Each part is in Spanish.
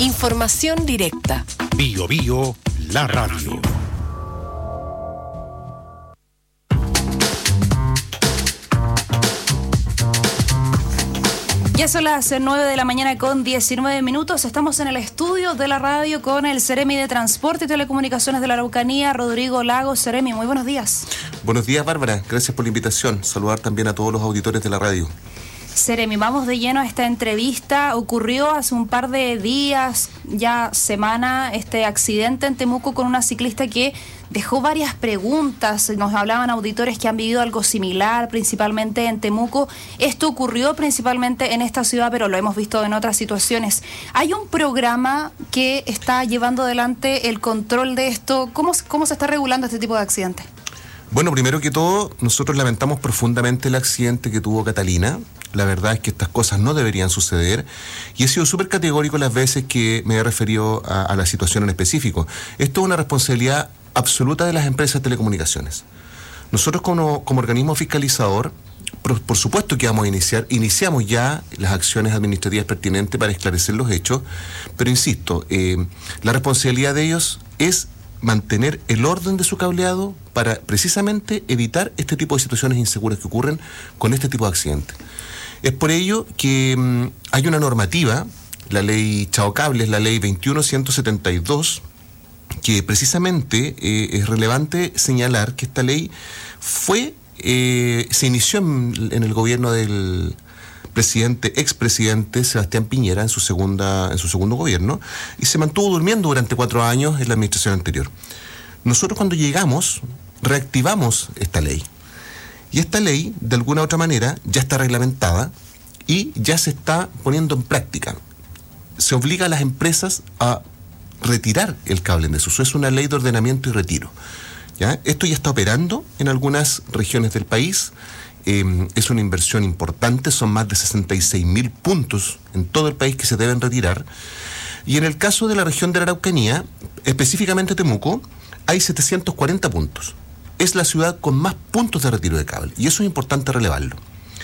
Información directa. Bio Bio, la radio. Ya son las 9 de la mañana con 19 minutos. Estamos en el estudio de la radio con el Seremi de Transporte y Telecomunicaciones de la Araucanía, Rodrigo Lagos. Seremi, muy buenos días. Buenos días, Bárbara. Gracias por la invitación. Saludar también a todos los auditores de la radio. Seremi, vamos de lleno a esta entrevista. Ocurrió hace un par de días, ya semana, este accidente en Temuco con una ciclista que dejó varias preguntas. Nos hablaban auditores que han vivido algo similar, principalmente en Temuco. Esto ocurrió principalmente en esta ciudad, pero lo hemos visto en otras situaciones. ¿Hay un programa que está llevando adelante el control de esto? ¿Cómo se está regulando este tipo de accidentes? Bueno, primero que todo, nosotros lamentamos profundamente el accidente que tuvo Catalina. La verdad es que estas cosas no deberían suceder y he sido súper categórico las veces que me he referido a la situación en específico. Esto es una responsabilidad absoluta de las empresas de telecomunicaciones. Nosotros como organismo fiscalizador, por supuesto que iniciamos ya las acciones administrativas pertinentes para esclarecer los hechos, pero insisto, la responsabilidad de ellos es mantener el orden de su cableado para precisamente evitar este tipo de situaciones inseguras que ocurren con este tipo de accidentes. Es por ello que hay una normativa, la ley Chao Cables, la ley 21.172, que precisamente es relevante señalar que esta ley se inició en el gobierno del expresidente Sebastián Piñera en su segundo gobierno y se mantuvo durmiendo durante 4 años en la administración anterior. Nosotros cuando llegamos reactivamos esta ley y esta ley de alguna u otra manera ya está reglamentada y ya se está poniendo en práctica. Se obliga a las empresas a retirar el cable en desuso. Es una ley de ordenamiento y retiro. ¿Ya? Esto ya está operando en algunas regiones del país. Es una inversión importante, son más de 66.000 puntos en todo el país que se deben retirar. Y en el caso de la región de la Araucanía, específicamente Temuco, hay 740 puntos. Es la ciudad con más puntos de retiro de cable. Y eso es importante relevarlo.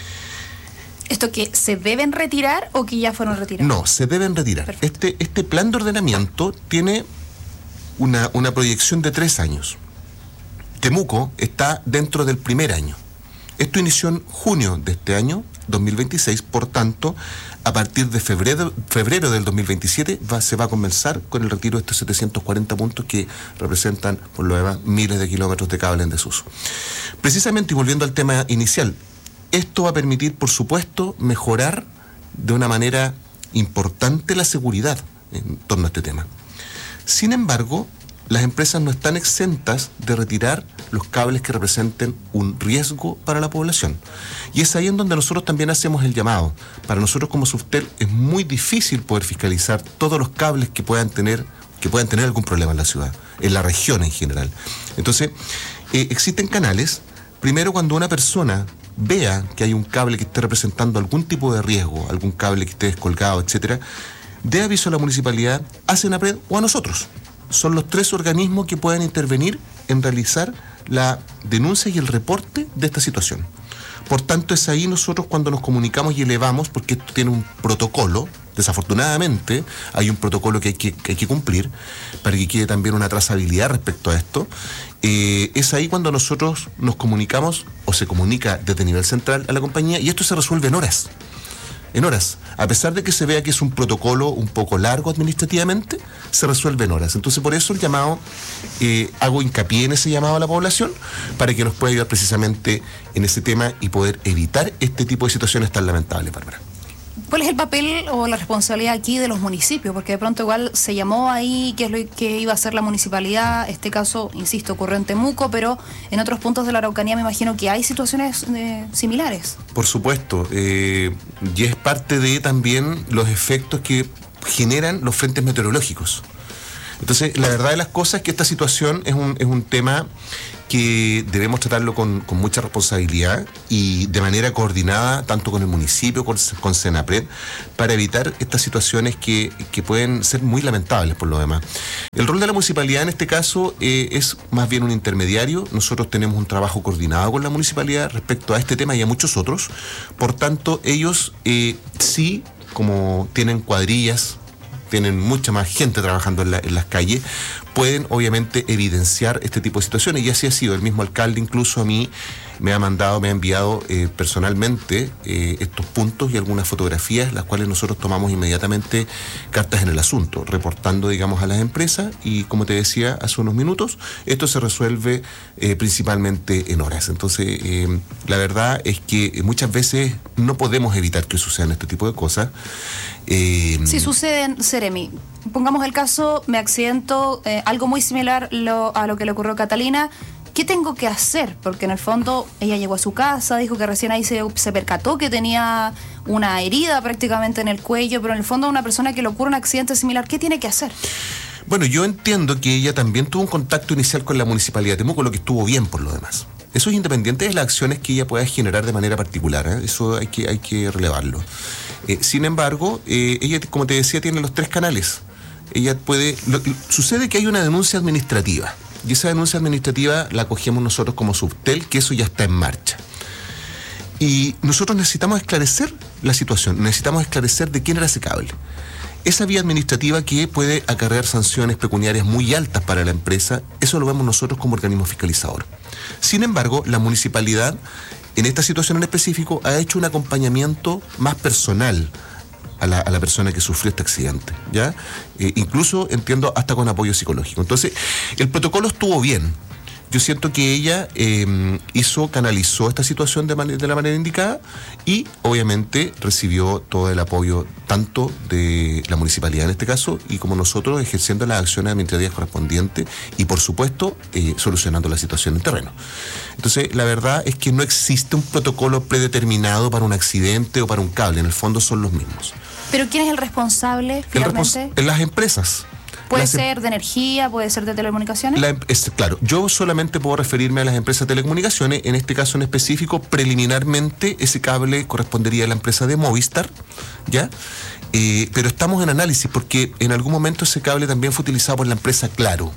¿Esto que se deben retirar o que ya fueron retirados? No, se deben retirar. Este plan de ordenamiento tiene una proyección de 3 años. Temuco está dentro del primer año. Esto inició en junio de este año, 2026, por tanto, a partir de febrero del 2027 se va a comenzar con el retiro de estos 740 puntos que representan, por lo demás, miles de kilómetros de cable en desuso. Precisamente, y volviendo al tema inicial, esto va a permitir, por supuesto, mejorar de una manera importante la seguridad en torno a este tema. Sin embargo, las empresas no están exentas de retirar los cables que representen un riesgo para la población. Y es ahí en donde nosotros también hacemos el llamado. Para nosotros como Subtel es muy difícil poder fiscalizar todos los cables que puedan tener algún problema en la ciudad, en la región en general. Entonces, existen canales. Primero, cuando una persona vea que hay un cable que esté representando algún tipo de riesgo, algún cable que esté descolgado, etcétera, dé aviso a la municipalidad, a Senapred o a nosotros. Son los 3 organismos que pueden intervenir en realizar la denuncia y el reporte de esta situación. Por tanto, es ahí nosotros cuando nos comunicamos y elevamos, porque esto tiene un protocolo, desafortunadamente hay un protocolo que hay que cumplir para que quede también una trazabilidad respecto a esto. Es ahí cuando nosotros nos comunicamos o se comunica desde nivel central a la compañía y esto se resuelve en horas. A pesar de que se vea que es un protocolo un poco largo administrativamente, se resuelve en horas. Entonces, por eso el llamado, hago hincapié en ese llamado a la población para que nos pueda ayudar precisamente en ese tema y poder evitar este tipo de situaciones tan lamentables, Bárbara. ¿Cuál es el papel o la responsabilidad aquí de los municipios? Porque de pronto igual se llamó ahí qué es lo que iba a hacer la municipalidad. Este caso, insisto, ocurrió en Temuco, pero en otros puntos de la Araucanía me imagino que hay situaciones similares. Por supuesto, y es parte de también los efectos que generan los frentes meteorológicos. Entonces, la verdad de las cosas es que esta situación es un tema que debemos tratarlo con mucha responsabilidad y de manera coordinada, tanto con el municipio, con Senapred, para evitar estas situaciones que pueden ser muy lamentables por lo demás. El rol de la municipalidad en este caso es más bien un intermediario. Nosotros tenemos un trabajo coordinado con la municipalidad respecto a este tema y a muchos otros. Por tanto, ellos sí, como tienen cuadrillas tienen mucha más gente trabajando en las calles, pueden obviamente evidenciar este tipo de situaciones, y así ha sido. El mismo alcalde incluso a mí me ha enviado personalmente estos puntos y algunas fotografías, las cuales nosotros tomamos inmediatamente cartas en el asunto, reportando, digamos, a las empresas, y como te decía hace unos minutos, esto se resuelve principalmente en horas. Entonces, la verdad es que muchas veces no podemos evitar que sucedan este tipo de cosas. Si suceden, Seremi, pongamos el caso, me accidento, algo muy similar a lo que le ocurrió a Catalina. ¿Qué tengo que hacer? Porque en el fondo ella llegó a su casa, dijo que recién ahí se percató que tenía una herida prácticamente en el cuello, pero en el fondo a una persona que le ocurre un accidente similar, ¿qué tiene que hacer? Bueno, yo entiendo que ella también tuvo un contacto inicial con la Municipalidad de Temuco, lo que estuvo bien por lo demás. Eso es independiente de las acciones que ella pueda generar de manera particular, ¿eh? Eso hay que relevarlo. Sin embargo, ella, como te decía, tiene los 3 canales. Ella puede... sucede que hay una denuncia administrativa, y esa denuncia administrativa la acogemos nosotros como Subtel, que eso ya está en marcha. Y nosotros necesitamos esclarecer la situación, necesitamos esclarecer de quién era ese cable. Esa vía administrativa que puede acarrear sanciones pecuniarias muy altas para la empresa, eso lo vemos nosotros como organismo fiscalizador. Sin embargo, la municipalidad, en esta situación en específico, ha hecho un acompañamiento más personal a la persona que sufrió este accidente, ¿ya? Incluso, entiendo, hasta con apoyo psicológico. Entonces, el protocolo estuvo bien. Yo siento que ella canalizó esta situación de la manera indicada, y obviamente recibió todo el apoyo tanto de la municipalidad en este caso, y como nosotros ejerciendo las acciones administrativas correspondientes y por supuesto solucionando la situación en terreno. Entonces, la verdad es que no existe un protocolo predeterminado para un accidente o para un cable, en el fondo son los mismos. ¿Pero quién es el responsable finalmente? Las empresas. ¿Puede ser de energía, puede ser de telecomunicaciones? Claro, yo solamente puedo referirme a las empresas de telecomunicaciones. En este caso en específico, preliminarmente, ese cable correspondería a la empresa de Movistar, ¿ya? Pero estamos en análisis porque en algún momento ese cable también fue utilizado por la empresa Claro.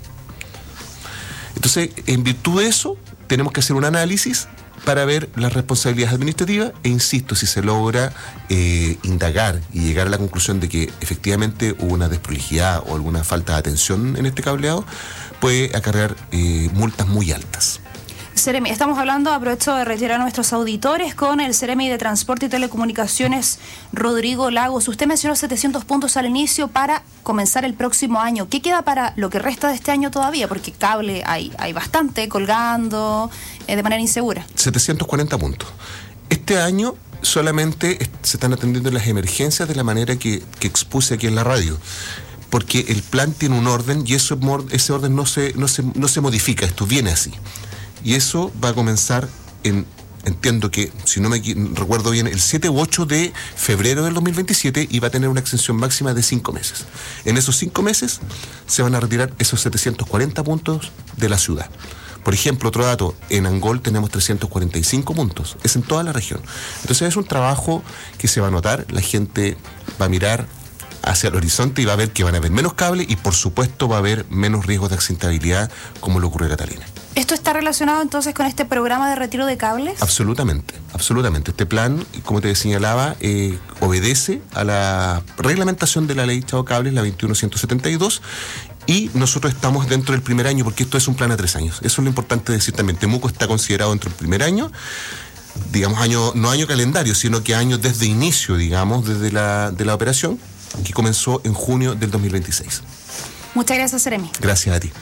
Entonces, en virtud de eso, tenemos que hacer un análisis para ver las responsabilidades administrativas, e insisto, si se logra indagar y llegar a la conclusión de que efectivamente hubo una desprolijidad o alguna falta de atención en este cableado, puede acarrear multas muy altas. Seremi, estamos hablando, aprovecho de retirar a nuestros auditores, con el Seremi de Transporte y Telecomunicaciones, Rodrigo Lagos. Usted mencionó 700 puntos al inicio para comenzar el próximo año. ¿Qué queda para lo que resta de este año todavía? Porque cable hay bastante colgando de manera insegura. 740 puntos. Este año solamente se están atendiendo las emergencias de la manera que expuse aquí en la radio, porque el plan tiene un orden y ese orden no se modifica, esto viene así. Y eso va a comenzar entiendo que, si no me recuerdo bien, el 7 u 8 de febrero del 2027, y va a tener una extensión máxima de 5 meses. En esos 5 meses se van a retirar esos 740 puntos de la ciudad. Por ejemplo, otro dato, en Angol tenemos 345 puntos, es en toda la región. Entonces es un trabajo que se va a notar, la gente va a mirar hacia el horizonte y va a ver que van a haber menos cables, y por supuesto va a haber menos riesgos de accidentabilidad, como le ocurrió a Catalina. ¿Esto está relacionado entonces con este programa de retiro de cables? Absolutamente, absolutamente. Este plan, como te señalaba, obedece a la reglamentación de la ley Chao Cables, la 21172, y nosotros estamos dentro del primer año, porque esto es un plan a 3 años. Eso es lo importante decir también. Temuco está considerado dentro del primer año, digamos, no año calendario, sino que año desde inicio, digamos, desde la operación, que comenzó en junio del 2026. Muchas gracias, Seremi. Gracias a ti.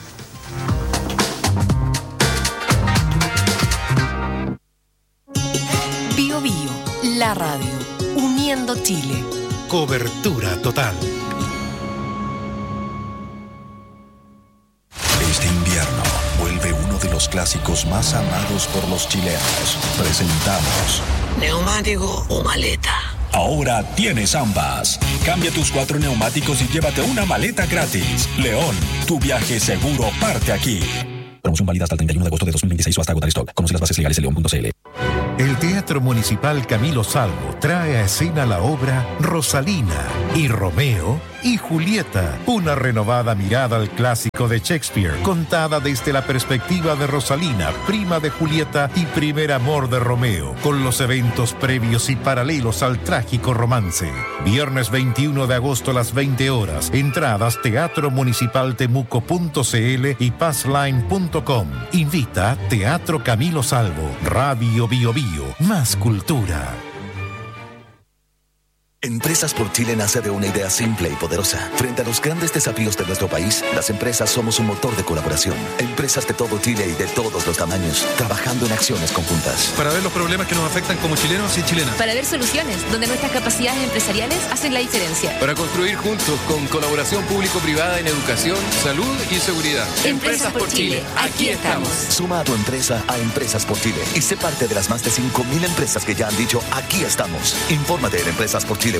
Bio Bio, la radio, uniendo Chile. Cobertura total. Este invierno vuelve uno de los clásicos más amados por los chilenos. Presentamos ¿neumático o maleta? Ahora tienes ambas. Cambia tus 4 neumáticos y llévate una maleta gratis. León, tu viaje seguro parte aquí. Promoción válida hasta el 31 de agosto de 2026 o hasta agotar stock. Conoce las bases legales en león.cl. El Teatro Municipal Camilo Salvo trae a escena la obra Rosalina y Romeo y Julieta, una renovada mirada al clásico de Shakespeare, contada desde la perspectiva de Rosalina, prima de Julieta y primer amor de Romeo, con los eventos previos y paralelos al trágico romance. Viernes 21 de agosto a las 20 horas. Entradas teatromunicipaltemuco.cl y passline.com. Invita Teatro Camilo Salvo, Radio Bio Bio, más cultura. Empresas por Chile nace de una idea simple y poderosa. Frente a los grandes desafíos de nuestro país, las empresas somos un motor de colaboración. Empresas de todo Chile y de todos los tamaños, trabajando en acciones conjuntas. Para ver los problemas que nos afectan como chilenos y chilenas. Para ver soluciones donde nuestras capacidades empresariales hacen la diferencia. Para construir juntos con colaboración público-privada en educación, salud y seguridad. Empresas por Chile, aquí estamos. Suma a tu empresa a Empresas por Chile y sé parte de las más de 5.000 empresas que ya han dicho aquí estamos. Infórmate en empresasporchile.cl.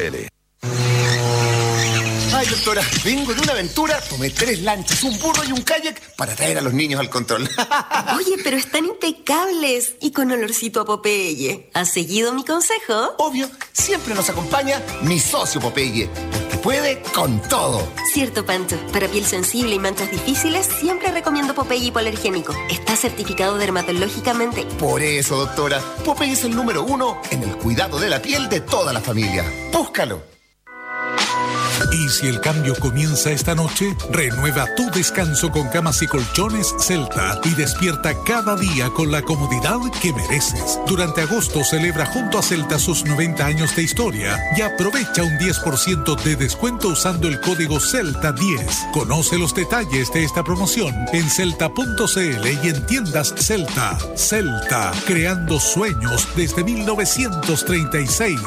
Ay, doctora, vengo de una aventura, tomé 3 lanchas, un burro y un kayak para traer a los niños al control. Oye, pero están impecables y con olorcito a Popeye. ¿Has seguido mi consejo? Obvio, siempre nos acompaña mi socio Popeye, porque puede con todo. Cierto, Pancho. Para piel sensible y manchas difíciles, siempre recomiendo Popeye hipoalergénico. Está certificado dermatológicamente. Por eso, doctora, Popeye es el número 1 en el cuidado de la piel de toda la familia. Búscalo. Y si el cambio comienza esta noche, renueva tu descanso con camas y colchones Celta y despierta cada día con la comodidad que mereces. Durante agosto celebra junto a Celta sus 90 años de historia y aprovecha un 10% de descuento usando el código CELTA10. Conoce los detalles de esta promoción en celta.cl y en tiendas Celta. Celta, creando sueños desde 1936.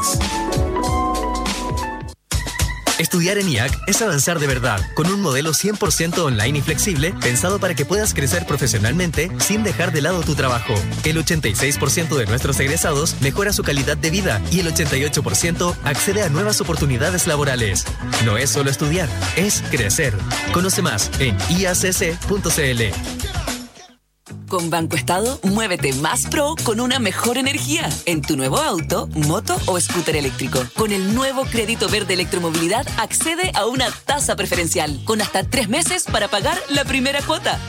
Estudiar en IAC es avanzar de verdad, con un modelo 100% online y flexible, pensado para que puedas crecer profesionalmente sin dejar de lado tu trabajo. El 86% de nuestros egresados mejora su calidad de vida y el 88% accede a nuevas oportunidades laborales. No es solo estudiar, es crecer. Conoce más en iacc.cl. Con Banco Estado, muévete más pro con una mejor energía en tu nuevo auto, moto o scooter eléctrico. Con el nuevo crédito verde electromovilidad, accede a una tasa preferencial con hasta 3 meses para pagar la primera cuota.